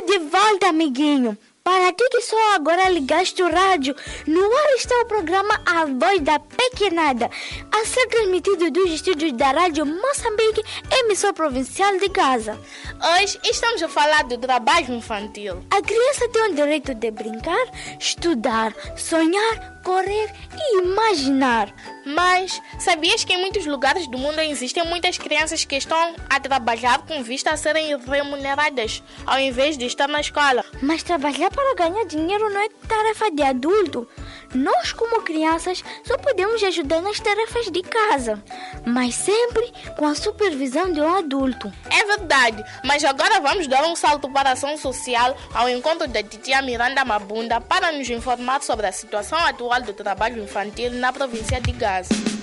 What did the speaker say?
de volta, amiguinho. Para ti que só agora ligaste o rádio, no ar está o programa A Voz da Pequenada, a ser transmitido dos estúdios da Rádio Moçambique, emissora provincial de Gaza. Hoje estamos a falar do trabalho infantil. A criança tem o direito de brincar, estudar, sonhar, correr e imaginar. Mas sabias que em muitos lugares do mundo existem muitas crianças que estão a trabalhar com vista a serem remuneradas, ao invés de estar na escola? Mas trabalhar para ganhar dinheiro não é tarefa de adulto. Nós, como crianças, só podemos ajudar nas tarefas de casa, mas sempre com a supervisão de um adulto. É verdade, mas agora vamos dar um salto para a ação social ao encontro da titia Miranda Mabunda para nos informar sobre a situação atual do trabalho infantil na província de Gaza.